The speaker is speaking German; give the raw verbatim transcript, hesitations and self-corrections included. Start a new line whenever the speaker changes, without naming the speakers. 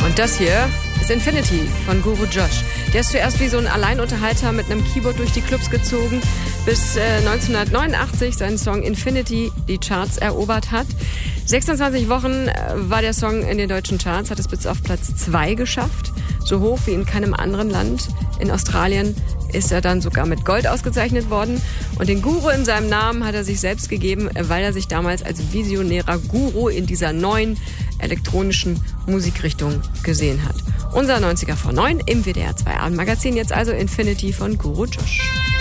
Und das hier ist Infinity von Guru Josh. Der ist zuerst wie so ein Alleinunterhalter mit einem Keyboard durch die Clubs gezogen, bis äh, neunzehnhundertneunundachtzig seinen Song Infinity die Charts erobert hat. sechsundzwanzig Wochen war der Song in den deutschen Charts, hat es bis auf Platz zwei geschafft. So hoch wie in keinem anderen Land. In Australien ist er dann sogar mit Gold ausgezeichnet worden. Und den Guru in seinem Namen hat er sich selbst gegeben, weil er sich damals als visionärer Guru in dieser neuen elektronischen Musikrichtung gesehen hat. Unser neunziger vor neun im W D R zwei Abendmagazin. Jetzt also Infinity von Guru Josh.